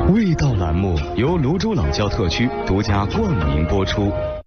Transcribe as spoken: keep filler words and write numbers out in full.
味道栏目由泸州老窖特区独家冠名播出。